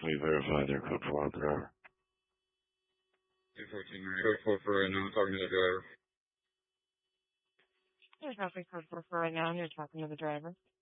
We verify their code for the driver. 214, code 44 right now, talking to the driver. You're talking code 44 right now, and you're talking to the driver.